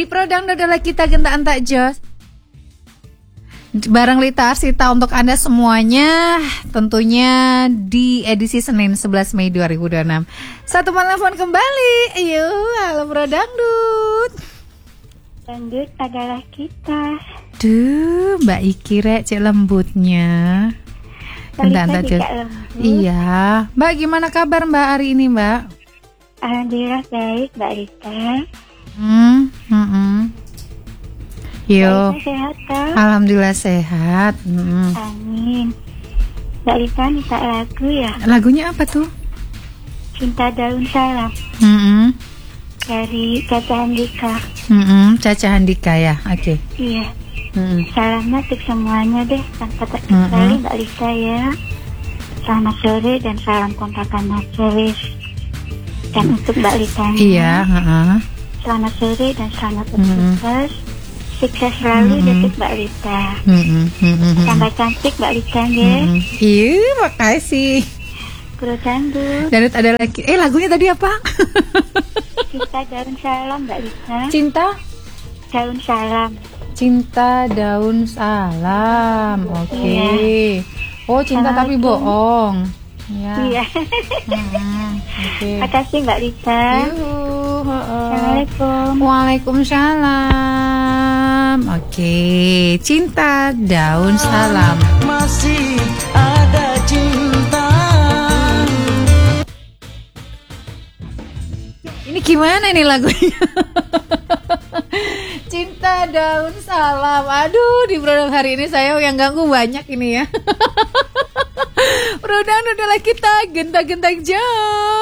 Di Prodang adalah kita gentaan tak jos. Bareng Lita Arsita untuk Anda semuanya, tentunya di edisi Senin 11 Mei 2026. Satu telepon kembali. Ayo, halo Bro Dangdut. Dangdut adalah kita. Duh, Mbak Iki rek cek lembutnya. Gentaan tak jos. Iya, Mbak gimana kabar Mbak hari ini Mbak? Alhamdulillah baik Mbak Rita. Yo. Sehat kan? Alhamdulillah sehat. Amin. Mbak Rita minta lagu ya? Lagunya apa tuh? Cinta Daun Salam dari Caca Handika. Caca Handika ya, oke. Iya. Salamnya untuk semuanya deh, tanpa terkecuali Mbak Rita ya. Selamat sore dan salam kontakan Mas Solis. Dan untuk Mbak Rita. Iya. Selamat sore dan selamat bersukses. Sukses selalu untuk Mbak Rita. Tambah cantik Mbak Rita ya. Iya, makasih. Bro Dangdut. Dangdut ada lagi. Lagunya tadi apa? Cinta Daun Salam Mbak Rita. Cinta Daun Salam. Cinta Daun Salam. Oke. Iya. Oh, cinta tapi bohong. Ya. Iya. Oke. Makasih Mbak Rita. Assalamualaikum. Waalaikumsalam. Oke, Cinta Daun Salam. Masih ada cinta. Ini gimana nih lagunya? Cinta Daun Salam. Aduh, di program hari ini saya yang ganggu banyak ini ya. Program adalah kita genta-genta jam.